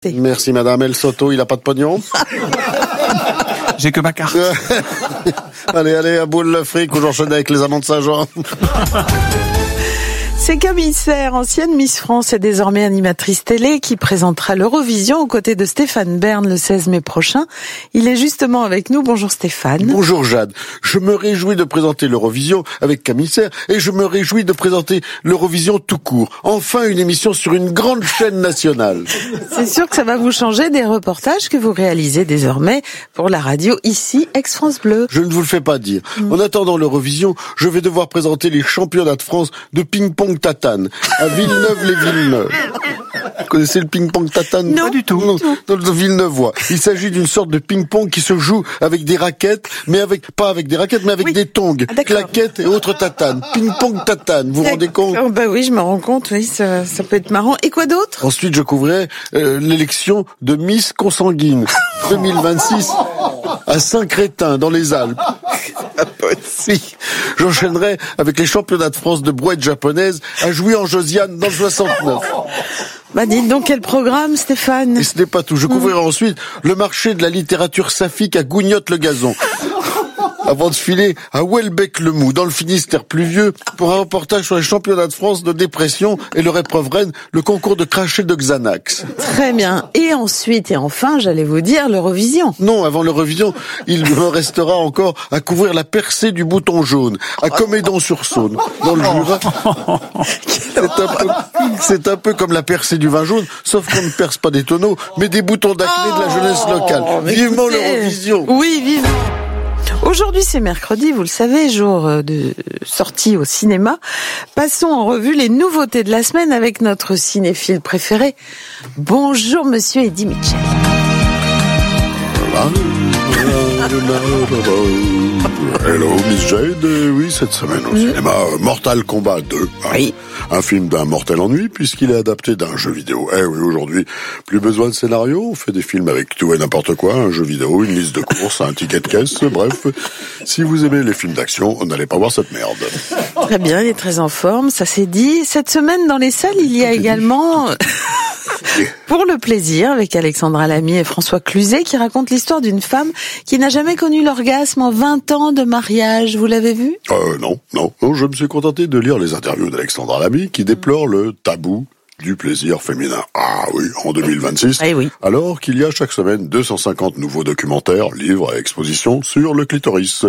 Merci Madame El Soto, il a pas de pognon. J'ai que ma carte. Allez, à boule le fric ou j'enchaîne avec les amants de Saint-Jean. C'est Camille Serre, ancienne Miss France et désormais animatrice télé, qui présentera l'Eurovision aux côtés de Stéphane Bern le 16 mai prochain. Il est justement avec nous. Bonjour Stéphane. Bonjour Jade. Je me réjouis de présenter l'Eurovision avec Camille Serre et je me réjouis de présenter l'Eurovision tout court. Enfin une émission sur une grande chaîne nationale. C'est sûr que ça va vous changer des reportages que vous réalisez désormais pour la radio ici, Ex-France Bleu. Je ne vous le fais pas dire. En attendant l'Eurovision, je vais devoir présenter les championnats de France de ping-pong tatane à Villeneuve-les-Villeneuve. Vous connaissez le ping-pong tatane? Non, pas du tout. Non, dans le Villeneuvois. Il s'agit d'une sorte de ping-pong qui se joue avec des raquettes, mais pas avec des raquettes, mais avec des tongs, claquettes et autres tatanes. Ping-pong tatane, vous vous rendez compte? Oh, bah oui, je me rends compte, oui, ça peut être marrant. Et quoi d'autre? Ensuite, je couvrirai l'élection de Miss Consanguine 2026 à Saint-Crétin, dans les Alpes. Si. J'enchaînerai avec les championnats de France de brouette japonaise à Jouy-en-Josiane dans le 69. Bah dites donc quel programme, Stéphane. Et ce n'est pas tout. Je couvrirai ensuite le marché de la littérature saphique à Gougnotte-le-Gazon. Avant de filer à Welbeck-le-Mou, dans le Finistère pluvieux, pour un reportage sur les championnats de France de dépression et leur épreuve reine, le concours de crachet de Xanax. Très bien. Et ensuite, et enfin, j'allais vous dire, l'Eurovision. Non, avant l'Eurovision, il me restera encore à couvrir la percée du bouton jaune, à Comédon-sur-Saône, dans le Jura. C'est un peu comme la percée du vin jaune, sauf qu'on ne perce pas des tonneaux, mais des boutons d'acné de la jeunesse locale. Vivement l'Eurovision. Oui, vivement. Aujourd'hui, c'est mercredi, vous le savez, jour de sortie au cinéma. Passons en revue les nouveautés de la semaine avec notre cinéphile préféré. Bonjour, monsieur Eddie Mitchell. Hello, Miss Jade. Oui, cette semaine au cinéma, Mortal Kombat 2. Oui. Un film d'un mortel ennui puisqu'il est adapté d'un jeu vidéo. Eh oui, aujourd'hui, plus besoin de scénario, on fait des films avec tout et n'importe quoi, un jeu vidéo, une liste de courses, un ticket de caisse, bref. Si vous aimez les films d'action, on n'allez pas voir cette merde. Très bien, il est très en forme, ça c'est dit. Cette semaine, dans les salles, il y a également... Pour le plaisir, avec Alexandra Lamy et François Cluzet, qui raconte l'histoire d'une femme qui n'a jamais connu l'orgasme en 20 ans de mariage. Vous l'avez vu? Non. Je me suis contenté de lire les interviews d'Alexandra Lamy, qui déplore le tabou du plaisir féminin. Ah oui, en 2026. Ah oui. Alors qu'il y a chaque semaine 250 nouveaux documentaires, livres et expositions sur le clitoris.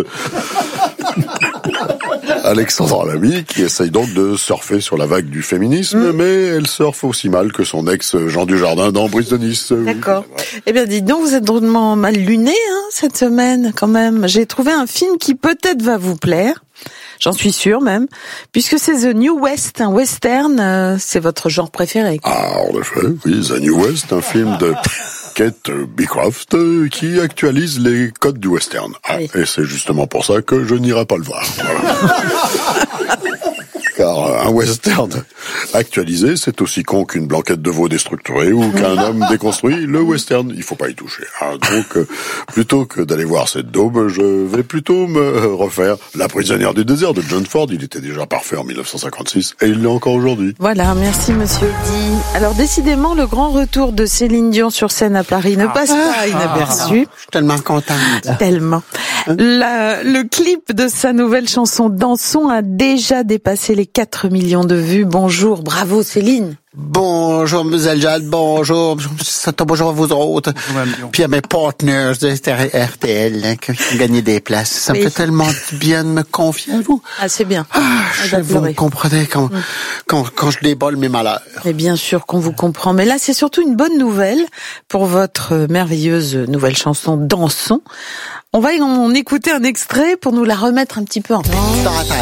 Alexandra Lamy, qui essaye donc de surfer sur la vague du féminisme, mais elle surfe aussi mal que son ex Jean Dujardin dans Brise de Nice. D'accord. Eh bien, dites donc, vous êtes drôlement mal luné, cette semaine, quand même. J'ai trouvé un film qui peut-être va vous plaire. J'en suis sûre même, puisque c'est The New West, un western, c'est votre genre préféré. Ah, en effet, oui, The New West, un film de Kate Beecroft qui actualise les codes du western. Ah, oui. Et c'est justement pour ça que je n'irai pas le voir. Voilà. Car un western actualisé, c'est aussi con qu'une blanquette de veau déstructurée ou qu'un homme déconstruit. Le western, il faut pas y toucher. Donc, plutôt que d'aller voir cette daube, je vais plutôt me refaire La prisonnière du désert de John Ford. Il était déjà parfait en 1956 et il l'est encore aujourd'hui. Voilà, merci monsieur Di. Alors décidément, le grand retour de Céline Dion sur scène à Paris ne passe pas inaperçu. Je suis tellement contente. Tellement. Le clip de sa nouvelle chanson Dansons a déjà dépassé les 4 millions de vues. Bonjour, bravo Céline. Bonjour, Mademoiselle Jade, bonjour à vous autres. Puis à mes partners de RTL qui ont gagné des places. Ça me fait tellement bien de me confier à vous. Ah, c'est bien. Vous comprenez quand je débole mes malheurs. Et bien sûr qu'on vous comprend. Mais là, c'est surtout une bonne nouvelle pour votre merveilleuse nouvelle chanson Dansons. On va en écouter un extrait pour nous la remettre un petit peu en place.